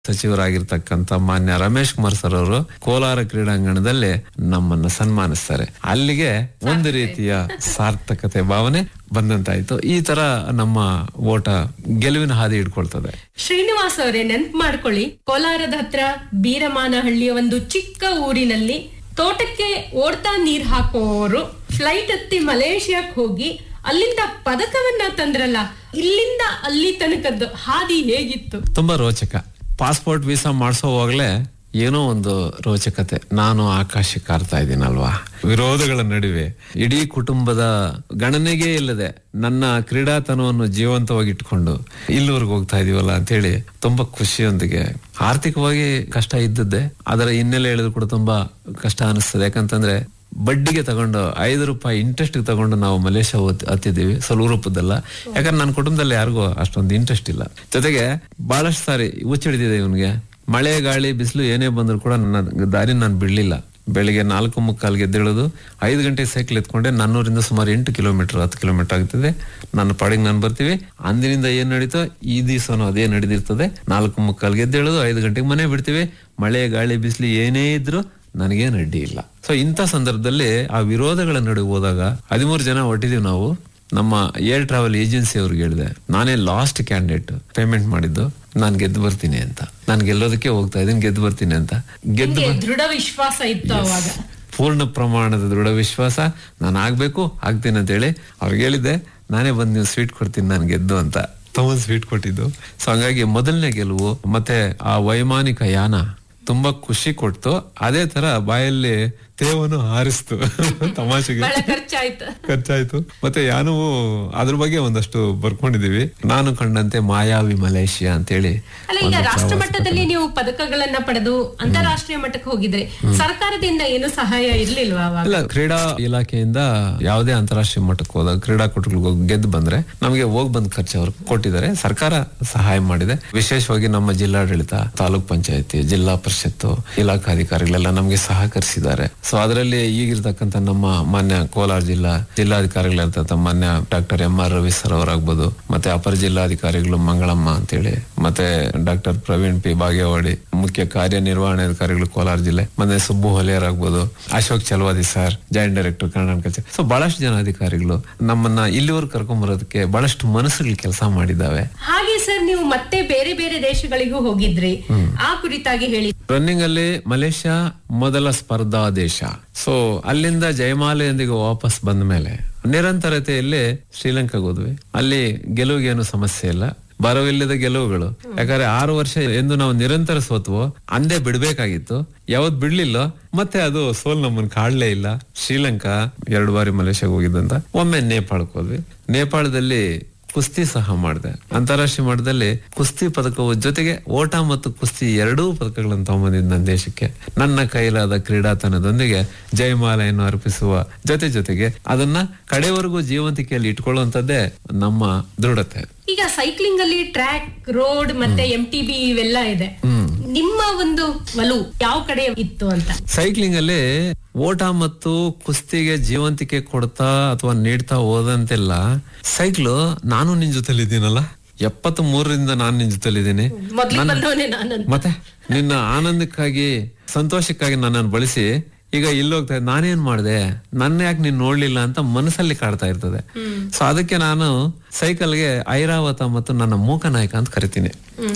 ಸಚಿವರಾಗಿರ್ತಕ್ಕಂಥ ಮಾನ್ಯ ರಮೇಶ್ ಕುಮಾರ್ ಸರ್ ಅವರು ಕೋಲಾರ ಕ್ರೀಡಾಂಗಣದಲ್ಲಿ ನಮ್ಮನ್ನ ಸನ್ಮಾನಿಸ್ತಾರೆ. ಅಲ್ಲಿಗೆ ಒಂದು ರೀತಿಯ ಸಾರ್ಥಕತೆ ಭಾವನೆ ಬಂದಂತಾಯ್ತು. ಈ ತರ ನಮ್ಮ ಓಟ ಗೆಲುವಿನ ಹಾದಿ ಹಿಡ್ಕೊಳ್ತದೆ. ಶ್ರೀನಿವಾಸ್ ಅವರೇ, ನೆನ್ಪು ಮಾಡ್ಕೊಳ್ಳಿ, ಕೋಲಾರದ ಹತ್ರ ಬೀರಮಾನಹಳ್ಳಿಯ ಒಂದು ಚಿಕ್ಕ ಊರಿನಲ್ಲಿ ತೋಟಕ್ಕೆ ಓಡ್ತಾ ನೀರ್ ಹಾಕುವವರು ಫ್ಲೈಟ್ ಹತ್ತಿ ಮಲೇಷಿಯಾಕ್ ಹೋಗಿ ಅಲ್ಲಿಂದ ಪದಕವನ್ನ ತಂದ್ರಲ್ಲ, ಇಲ್ಲಿಂದ ಅಲ್ಲಿ ತನಕದ್ದು ಹಾದಿ ಹೇಗಿತ್ತು? ತುಂಬಾ ರೋಚಕ. ಪಾಸ್ಪೋರ್ಟ್ ವೀಸಾ ಮಾಡಿಸೋವಾಗ್ಲೇ ಏನೋ ಒಂದು ರೋಚಕತೆ. ನಾನು ಆಕಾಶಕ್ಕೆ ಹಾರ್ತಾ ಇದ್ದೀನಲ್ವಾ, ವಿರೋಧಗಳ ನಡುವೆ ಇಡೀ ಕುಟುಂಬದ ಗಣನೆಗೆ ಇಲ್ಲದೆ ನನ್ನ ಕ್ರೀಡಾತನವನ್ನು ಜೀವಂತವಾಗಿ ಇಟ್ಕೊಂಡು ಇಲ್ಲಿವರೆಗೂ ಹೋಗ್ತಾ ಇದೀವಲ್ಲ ಅಂತ ಹೇಳಿ ತುಂಬಾ ಖುಷಿಯೊಂದಿಗೆ, ಆರ್ಥಿಕವಾಗಿ ಕಷ್ಟ ಇದ್ದದ್ದೇ, ಅದರ ಹಿನ್ನೆಲೆ ಹೇಳಿದ್ರು ಕೂಡ ತುಂಬಾ ಕಷ್ಟ ಅನಿಸ್ತದೆ. ಯಾಕಂತಂದ್ರೆ ಬಡ್ಡಿಗೆ ತಗೊಂಡು 5 ರೂಪಾಯಿ ಇಂಟ್ರೆಸ್ಟ್ ತಗೊಂಡು ನಾವು ಮಲೇಷ್ಯಾ ಹತ್ತಿದ್ದೀವಿ, ಸ್ವಲ್ಪ ರೂಪದಲ್ಲ. ಯಾಕಂದ್ರೆ ನನ್ನ ಕುಟುಂಬದಲ್ಲಿ ಯಾರಿಗೂ ಅಷ್ಟೊಂದು ಇಂಟ್ರೆಸ್ಟ್ ಇಲ್ಲ. ಜೊತೆಗೆ ಬಹಳಷ್ಟು ಸಾರಿ ಹುಚ್ಚಿಡಿದಿದೆ ಇವನ್ಗೆ. ಮಳೆ ಗಾಳಿ ಬಿಸಿಲು ಏನೇ ಬಂದ್ರು ಕೂಡ ನನ್ನ ದಾರಿ ನಾನು ಬಿಡ್ಲಿಲ್ಲ. ಬೆಳಿಗ್ಗೆ 4:45 ಎದ್ದೇಳೋದು, 5 ಗಂಟೆ ಸೈಕಲ್ ಎತ್ಕೊಂಡೆ. ನನ್ನೂರಿಂದ ಸುಮಾರು 8 ಕಿಲೋಮೀಟರ್ 10 ಕಿಲೋಮೀಟರ್ ಆಗ್ತದೆ. ನನ್ನ ಪಾಡಿಗೆ ನಾನು ಬರ್ತೀವಿ. ಅಂದಿನಿಂದ ಏನ್ ನಡೀತೋ ಈ ದಿವಸನೂ ಅದೇ ನಡೆದಿರ್ತದೆ. 4:45 ಎದ್ದೇಳೋದು, 5 ಗಂಟೆಗೆ ಮನೆ ಬಿಡ್ತೀವಿ. ಮಳೆ ಗಾಳಿ ಬಿಸಿಲು ಏನೇ ಇದ್ರು ನನಗೇನು ಅಡ್ಡಿ ಇಲ್ಲ. ಸೊ ಇಂಥ ಸಂದರ್ಭದಲ್ಲಿ ಆ ವಿರೋಧಗಳ ನಡುವೆ ಹೋದಾಗ 13 ಜನ ಹೊಟ್ಟಿದೀವಿ ನಾವು. ನಮ್ಮ ಏರ್ ಟ್ರಾವೆಲ್ ಏಜೆನ್ಸಿ ಅವ್ರಿಗೆ ಹೇಳಿದೆ, ನಾನೇ ಲಾಸ್ಟ್ ಕ್ಯಾಂಡಿಡೇಟ್ ಪೇಮೆಂಟ್ ಮಾಡಿದ್ದು, ನಾನ್ ಗೆದ್ದು ಬರ್ತೀನಿ ಅಂತ. ನಾನು ಗೆಲ್ಲೋದಕ್ಕೆ ಹೋಗ್ತಾ ಇದ್ದೀನಿ, ಗೆದ್ದು ಬರ್ತೀನಿ ಅಂತ. ದೃಢ ವಿಶ್ವಾಸ ಇತ್ತು ಅವಾಗ, ಪೂರ್ಣ ಪ್ರಮಾಣದ ದೃಢ ವಿಶ್ವಾಸ. ನಾನು ಆಗ್ತೀನಿ ಅಂತ ಹೇಳಿ ಅವ್ರಿಗೆ ಹೇಳಿದ್ದೆ. ನಾನೇ ಬಂದು ನೀವು ಸ್ವೀಟ್ ಕೊಡ್ತೀನಿ ನಾನು ಗೆದ್ದು ಅಂತ. ತಗೊಂಡ್ ಸ್ವೀಟ್ ಕೊಟ್ಟಿದ್ದು. ಸೊ ಹಂಗಾಗಿ ಮೊದಲನೇ ಗೆಲುವು. ಮತ್ತೆ ಆ ವೈಮಾನಿಕ ಯಾನ ತುಂಬಾ ಖುಷಿ ಕೊಡ್ತು. ಅದೇ ತರ ಬಾಯಲ್ಲಿ ತೇವನ್ನು ಹಾರಿಸ್ತು. ತಮಾಷೆಗೆ ಖರ್ಚಾಯ್ತು. ಮತ್ತೆ ಯಾನವು ಅದ್ರ ಬಗ್ಗೆ ಒಂದಷ್ಟು ಬರ್ಕೊಂಡಿದೀವಿ. ನಾನು ಕಂಡಂತೆ ಮಾಯಾವಿ ಮಲೇಷಿಯಾ ಅಂತ ಹೇಳಿ. ಈಗ ರಾಷ್ಟ್ರ ಮಟ್ಟದಲ್ಲಿ ನೀವು ಪದಕಗಳನ್ನ ಪಡೆದು ಅಂತಾರಾಷ್ಟ್ರೀಯ ಮಟ್ಟಕ್ಕೆ ಹೋಗಿದ್ರೆ ಸರ್ಕಾರದಿಂದ ಏನು ಸಹಾಯ ಇರ್ಲಿಲ್ವಾ? ಇಲ್ಲ, ಕ್ರೀಡಾ ಇಲಾಖೆಯಿಂದ ಯಾವುದೇ ಅಂತಾರಾಷ್ಟ್ರೀಯ ಮಟ್ಟಕ್ಕೆ ಹೋದಾಗ ಕ್ರೀಡಾಕೂಟಗಳಿಗೆ ಹೋಗಿ ಗೆದ್ದು ಬಂದ್ರೆ ನಮಗೆ ಹೋಗ್ ಬಂದ್ ಖರ್ಚು ಅವರು ಕೊಟ್ಟಿದ್ದಾರೆ. ಸರ್ಕಾರ ಸಹಾಯ ಮಾಡಿದೆ. ವಿಶೇಷವಾಗಿ ನಮ್ಮ ಜಿಲ್ಲಾಡಳಿತ, ತಾಲೂಕ್ ಪಂಚಾಯತಿ, ಜಿಲ್ಲಾ ಪರಿಷತ್ತು, ಇಲಾಖಾಧಿಕಾರಿಗಳೆಲ್ಲ ನಮ್ಗೆ ಸಹಕರಿಸಿದ್ದಾರೆ. ಸೊ ಅದರಲ್ಲಿ ಈಗಿರ್ತಕ್ಕಂಥ ನಮ್ಮ ಮಾನ್ಯ ಕೋಲಾರ ಜಿಲ್ಲಾಧಿಕಾರಿಗಳಿರ್ತಕ್ಕಂಥ ಮಾನ್ಯ ಡಾಕ್ಟರ್ MR ರವಿ ಸರ್ ಅವರಾಗ್ಬೋದು, ಮತ್ತೆ ಅಪರ ಜಿಲ್ಲಾಧಿಕಾರಿಗಳು ಮಂಗಳಮ್ಮ ಅಂತೇಳಿ, ಮತ್ತೆ ಡಾಕ್ಟರ್ ಪ್ರವೀಣ್ P ಬಾಗೇವಾಡಿ, ಮುಖ್ಯ ಕಾರ್ಯನಿರ್ವಹಣಾಧಿಕಾರಿಗಳು ಕೋಲಾರ ಜಿಲ್ಲೆ, ಮತ್ತೆ ಸುಬ್ಬು ಹೊಲೆಯರ್ ಆಗ್ಬೋದು, Ashok Chalavadi sir, joint director Kannada culture. So ಬಹಳಷ್ಟು ಜನ ಅಧಿಕಾರಿಗಳು ನಮ್ಮನ್ನ ಇಲ್ಲಿವರೆಗೂ ಕರ್ಕೊಂಡ್ ಬರೋದಕ್ಕೆ ಬಹಳಷ್ಟು ಮನಸ್ಸುಗಳು ಕೆಲಸ ಮಾಡಿದ್ದಾವೆ. ಹಾಗೆ ಸರ್, ನೀವು ಮತ್ತೆ ಬೇರೆ ಬೇರೆ ದೇಶಗಳಿಗೂ ಹೋಗಿದ್ರಿ, ಆ ಕುರಿತಾಗಿ ಹೇಳಿ. ರನ್ನಿಂಗ್ ಅಲ್ಲಿ ಮಲೇಷ್ಯಾ ಮೊದಲ ಸ್ಪರ್ಧಾ ದೇಶ. ಸೊ ಅಲ್ಲಿಂದ ಜಯಮಾಲೆಯೊಂದಿಗೆ ವಾಪಸ್ ಬಂದ ಮೇಲೆ ನಿರಂತರತೆಯಲ್ಲಿ ಶ್ರೀಲಂಕಾಗೆ ಹೋದ್ವಿ. ಅಲ್ಲಿ ಗೆಲುವಿಗೇನು ಸಮಸ್ಯೆ ಇಲ್ಲ, ಬರವಿಲ್ಲದ ಗೆಲುವುಗಳು. ಯಾಕಂದ್ರೆ 6 ವರ್ಷ ಎಂದು ನಾವು ನಿರಂತರ ಸೋತ್ವೋ ಅಂದೇ ಬಿಡ್ಬೇಕಾಗಿತ್ತು. ಯಾವತ್ ಬಿಡ್ಲಿಲ್ಲ, ಮತ್ತೆ ಅದು ಸೋಲ್ ನಮ್ಮನ್ನ ಕಾಡ್ಲೇ ಇಲ್ಲ. ಶ್ರೀಲಂಕಾ 2 ಬಾರಿ ಮಲೇಷ್ಯಾಗೆ ಹೋಗಿದ್ದಂತ. ಒಮ್ಮೆ ನೇಪಾಳಕ್ಕೆ ಹೋದ್ವಿ. ನೇಪಾಳದಲ್ಲಿ ಕುಸ್ತಿ ಸಹ ಮಾಡಿದೆ. ಅಂತಾರಾಷ್ಟ್ರೀಯ ಮಟ್ಟದಲ್ಲಿ ಕುಸ್ತಿ ಪದಕವು ಜೊತೆಗೆ ಓಟ ಮತ್ತು ಕುಸ್ತಿ 2 ಪದಕಗಳನ್ನು ತಗೊಂಬಂದಿದ್ದ ನನ್ನ ದೇಶಕ್ಕೆ. ನನ್ನ ಕೈಲಾದ ಕ್ರೀಡಾತನದೊಂದಿಗೆ ಜಯಮಾಲೆಯನ್ನು ಅರ್ಪಿಸುವ ಜೊತೆಗೆ ಅದನ್ನ ಕಡೆವರೆಗೂ ಜೀವಂತಿಕೆಯಲ್ಲಿ ಇಟ್ಕೊಳ್ಳುವಂತದ್ದೇ ನಮ್ಮ ದೃಢತೆ. ಈಗ ಸೈಕ್ಲಿಂಗ್ ಅಲ್ಲಿ ಟ್ರ್ಯಾಕ್, ರೋಡ್ ಮತ್ತೆ MTB ಇವೆಲ್ಲ ಇದೆ. ನಿಮ್ಮ ಒಂದು ಒಲವು ಯಾವ ಕಡೆ ಇತ್ತು ಅಂತ? ಸೈಕ್ಲಿಂಗ್ ಅಲ್ಲಿ ಓಟ ಮತ್ತು ಕುಸ್ತಿಗೆ ಜೀವಂತಿಕೆ ಕೊಡ್ತಾ ಅಥವಾ ನೀಡ್ತಾ ಹೋದಂತೆಲ್ಲ ಸೈಕ್ಲು ನಾನು ನಿನ್ ಜೊತೆಲಿದ್ದೀನಲ್ಲ, 73ರಿಂದ ನಾನು ನಿನ್ ಜೊತೆಲಿದ್ದೀನಿ. ಮತ್ತೆ ನಿನ್ನ ಆನಂದಕ್ಕಾಗಿ, ಸಂತೋಷಕ್ಕಾಗಿ ನನ್ನನ್ನು ಬಳಸಿ ಈಗ ಇಲ್ಲಿ ಹೋಗ್ತಾ ಇದ್ದೆ. ನಾನೇನ್ ಮಾಡಿದೆ, ನನ್ನ ಯಾಕೆ ನೀನ್ ನೋಡ್ಲಿಲ್ಲ ಅಂತ ಮನಸ್ಸಲ್ಲಿ ಕಾಡ್ತಾ ಇರ್ತದೆ. ಸೊ ಅದಕ್ಕೆ ನಾನು ಸೈಕಲ್ಗೆ ಐರಾವತ ಮತ್ತು ನನ್ನ ಮೂಕ ನಾಯಕ ಅಂತ ಕರಿತೀನಿ.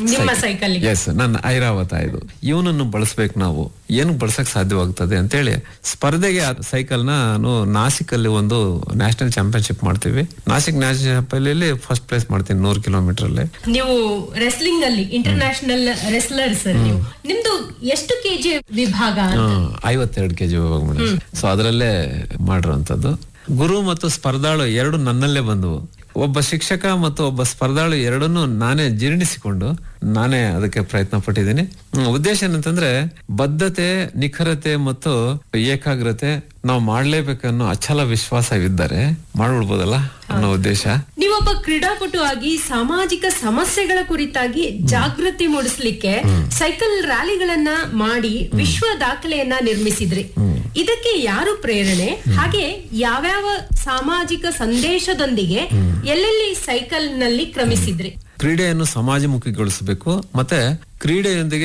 ಎಸ್, ನನ್ನ ಐರಾವತ ಇದು. ಇವನನ್ನು ಬಳಸ್ಬೇಕು ನಾವು. ಏನು ಬಳಸಕ್ ಸಾಧ್ಯವಾಗ್ತದೆ ಅಂತೇಳಿ ಸ್ಪರ್ಧೆಗೆ ಸೈಕಲ್ ನಾನು ನಾಸಿಕ್ ಅಲ್ಲಿ ಒಂದು ನ್ಯಾಷನಲ್ ಚಾಂಪಿಯನ್ಶಿಪ್ ಮಾಡ್ತೀವಿ. Nashik national champion first place ಮಾಡ್ತೀನಿ 100 ಕಿಲೋಮೀಟರ್ ಅಲ್ಲಿ. ನೀವು ರೆಸ್ಲಿಂಗ್ ಅಲ್ಲಿ ಇಂಟರ್ನ್ಯಾಷನಲ್ ರೆಸ್ಲರ್ ಸರ್. ನೀವು ನಿಮ್ದು ಎಷ್ಟು ಕೆಜಿ ವಿಭಾಗ? 52 ಕೆಜಿ ವಿಭಾಗ ಮಾಡಿ. ಸೊ ಅದರಲ್ಲೇ ಮಾಡಿರುವಂತದ್ದು. ಗುರು ಮತ್ತು ಸ್ಪರ್ಧಾಳು 2 ನನ್ನಲ್ಲೇ ಬಂದವು. ಒಬ್ಬ ಶಿಕ್ಷಕ ಮತ್ತು ಒಬ್ಬ ಸ್ಪರ್ಧಾಳು 2 ನಾನೇ ಜೀರ್ಣಿಸಿಕೊಂಡು ನಾನೇ ಅದಕ್ಕೆ ಪ್ರಯತ್ನ ಪಟ್ಟಿದ್ದೀನಿ. ಉದ್ದೇಶ ಏನಂತಂದ್ರೆ ಬದ್ಧತೆ, ನಿಖರತೆ ಮತ್ತು ಏಕಾಗ್ರತೆ ನಾವು ಮಾಡ್ಲೇಬೇಕನ್ನೋ ಅಚಲ ವಿಶ್ವಾಸವಿದ್ದರೆ ಮಾಡ್ಬಿಡ್ಬೋದಲ್ಲ ಅನ್ನೋ ಉದ್ದೇಶ. ನೀವೊಬ್ಬ ಕ್ರೀಡಾಪಟು ಆಗಿ ಸಾಮಾಜಿಕ ಸಮಸ್ಯೆಗಳ ಕುರಿತಾಗಿ ಜಾಗೃತಿ ಮೂಡಿಸ್ಲಿಕ್ಕೆ ಸೈಕಲ್ ರ್ಯಾಲಿಗಳನ್ನ ಮಾಡಿ ವಿಶ್ವ ದಾಖಲೆಯನ್ನ ನಿರ್ಮಿಸಿದ್ರಿ. ಇದಕ್ಕೆ ಯಾರು ಪ್ರೇರಣೆ? ಹಾಗೆ ಯಾವ್ಯಾವ ಸಾಮಾಜಿಕ ಸಂದೇಶದೊಂದಿಗೆ ಎಲ್ಲೆಲ್ಲಿ ಸೈಕಲ್ ನಲ್ಲಿ ಕ್ರಮಿಸಿದ್ರಿ? ಕ್ರೀಡೆಯನ್ನು ಸಮಾಜಮುಖಿಗೊಳಿಸಬೇಕು ಮತ್ತೆ ಕ್ರೀಡೆಯೊಂದಿಗೆ